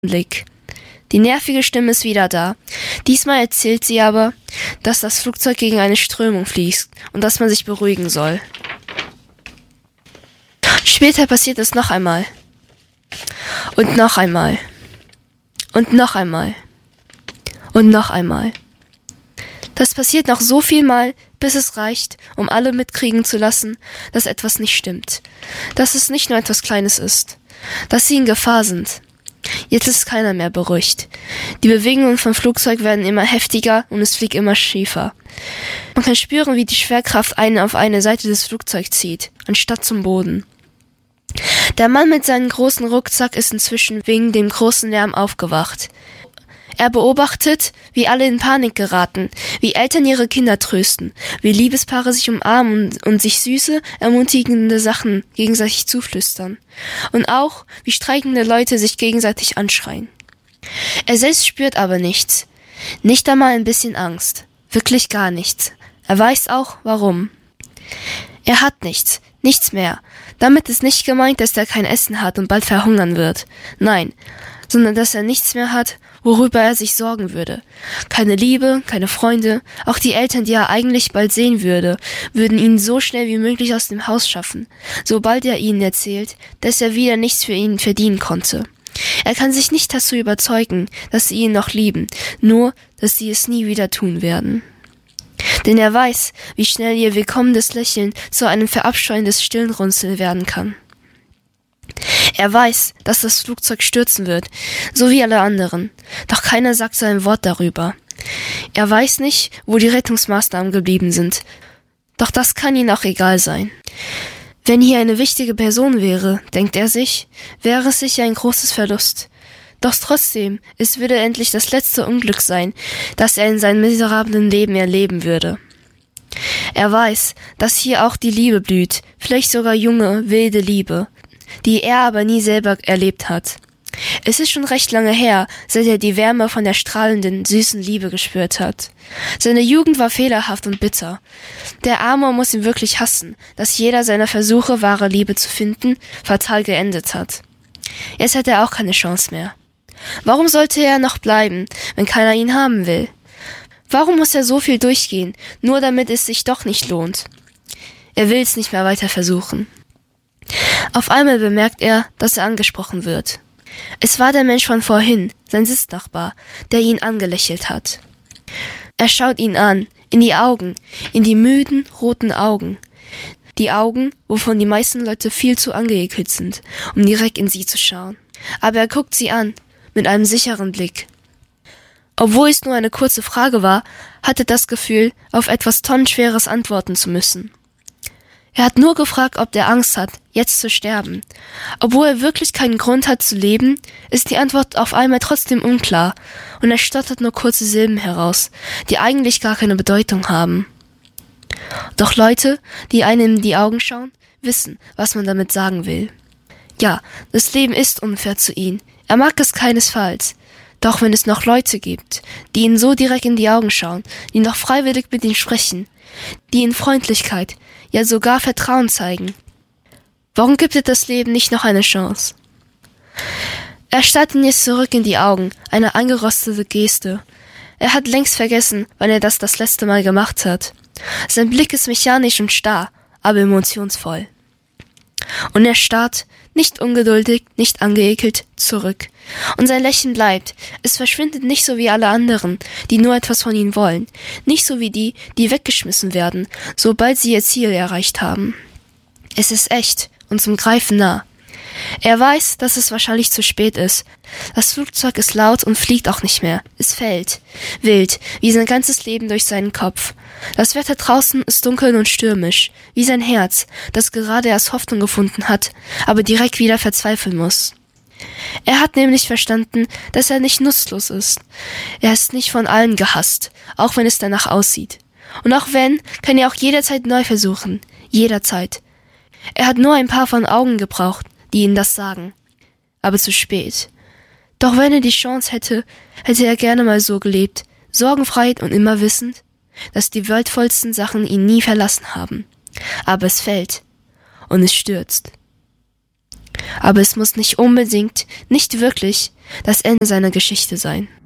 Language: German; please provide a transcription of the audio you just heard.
Blick. Die nervige Stimme ist wieder da. Diesmal erzählt sie aber, dass das Flugzeug gegen eine Strömung fliegt und dass man sich beruhigen soll. Später passiert es noch einmal. Und noch einmal. Und noch einmal. Und noch einmal. Das passiert noch so viel Mal, bis es reicht, um alle mitkriegen zu lassen, dass etwas nicht stimmt. Dass es nicht nur etwas Kleines ist. Dass sie in Gefahr sind. Jetzt ist keiner mehr beruhigt. Die Bewegungen vom Flugzeug werden immer heftiger und es fliegt immer schiefer. Man kann spüren, wie die Schwerkraft einen auf eine Seite des Flugzeugs zieht, anstatt zum Boden. Der Mann mit seinem großen Rucksack ist inzwischen wegen dem großen Lärm aufgewacht. Er beobachtet, wie alle in Panik geraten, wie Eltern ihre Kinder trösten, wie Liebespaare sich umarmen und sich süße, ermutigende Sachen gegenseitig zuflüstern. Und auch, wie streikende Leute sich gegenseitig anschreien. Er selbst spürt aber nichts. Nicht einmal ein bisschen Angst. Wirklich gar nichts. Er weiß auch, warum. Er hat nichts. Nichts mehr. Damit ist nicht gemeint, dass er kein Essen hat und bald verhungern wird. Nein, sondern dass er nichts mehr hat, worüber er sich sorgen würde. Keine Liebe, keine Freunde, auch die Eltern, die er eigentlich bald sehen würde, würden ihn so schnell wie möglich aus dem Haus schaffen, sobald er ihnen erzählt, dass er wieder nichts für ihn verdienen konnte. Er kann sich nicht dazu überzeugen, dass sie ihn noch lieben, nur, dass sie es nie wieder tun werden. Denn er weiß, wie schnell ihr willkommenes Lächeln zu einem verabscheuendes Stirnrunzeln werden kann. Er weiß, dass das Flugzeug stürzen wird, so wie alle anderen, doch keiner sagt so ein Wort darüber. Er weiß nicht, wo die Rettungsmaßnahmen geblieben sind, doch das kann ihm auch egal sein. Wenn hier eine wichtige Person wäre, denkt er sich, wäre es sicher ein großes Verlust. Doch trotzdem, es würde endlich das letzte Unglück sein, das er in seinem miserablen Leben erleben würde. Er weiß, dass hier auch die Liebe blüht, vielleicht sogar junge, wilde Liebe, die er aber nie selber erlebt hat. Es ist schon recht lange her, seit er die Wärme von der strahlenden, süßen Liebe gespürt hat. Seine Jugend war fehlerhaft und bitter. Der Arme muss ihn wirklich hassen, dass jeder seiner Versuche, wahre Liebe zu finden, fatal geendet hat. Jetzt hat er auch keine Chance mehr. Warum sollte er noch bleiben, wenn keiner ihn haben will? Warum muss er so viel durchgehen, nur damit es sich doch nicht lohnt? Er will es nicht mehr weiter versuchen. Auf einmal bemerkt er, dass er angesprochen wird. Es war der Mensch von vorhin, sein Sitznachbar, der ihn angelächelt hat. Er schaut ihn an, in die Augen, in die müden, roten Augen. Die Augen, wovon die meisten Leute viel zu angeekelt sind, um direkt in sie zu schauen. Aber er guckt sie an, mit einem sicheren Blick. Obwohl es nur eine kurze Frage war, hatte das Gefühl, auf etwas tonnenschweres antworten zu müssen. Er hat nur gefragt, ob er Angst hat, jetzt zu sterben. Obwohl er wirklich keinen Grund hat zu leben, ist die Antwort auf einmal trotzdem unklar und er stottert nur kurze Silben heraus, die eigentlich gar keine Bedeutung haben. Doch Leute, die einem in die Augen schauen, wissen, was man damit sagen will. Ja, das Leben ist unfair zu ihm. Er mag es keinesfalls. Doch wenn es noch Leute gibt, die ihn so direkt in die Augen schauen, die noch freiwillig mit ihm sprechen, die ihn Freundlichkeit, ja sogar Vertrauen zeigen, warum gibt es das Leben nicht noch eine Chance? Er starrt ihn jetzt zurück in die Augen, eine angerostete Geste. Er hat längst vergessen, wann er das letzte Mal gemacht hat. Sein Blick ist mechanisch und starr, aber emotionsvoll. Und er starrt, nicht ungeduldig, nicht angeekelt, zurück. Und sein Lächeln bleibt. Es verschwindet nicht so wie alle anderen, die nur etwas von ihm wollen. Nicht so wie die, die weggeschmissen werden, sobald sie ihr Ziel erreicht haben. Es ist echt und zum Greifen nah. Er weiß, dass es wahrscheinlich zu spät ist. Das Flugzeug ist laut und fliegt auch nicht mehr. Es fällt. Wild, wie sein ganzes Leben durch seinen Kopf. Das Wetter draußen ist dunkel und stürmisch, wie sein Herz, das gerade erst Hoffnung gefunden hat, aber direkt wieder verzweifeln muss. Er hat nämlich verstanden, dass er nicht nutzlos ist. Er ist nicht von allen gehasst, auch wenn es danach aussieht. Und auch wenn, kann er auch jederzeit neu versuchen. Jederzeit. Er hat nur ein paar von Augen gebraucht, die ihm das sagen. Aber zu spät. Doch wenn er die Chance hätte, hätte er gerne mal so gelebt, sorgenfrei und immer wissend, dass die wertvollsten Sachen ihn nie verlassen haben. Aber es fällt. Und es stürzt. Aber es muss nicht unbedingt, nicht wirklich, das Ende seiner Geschichte sein.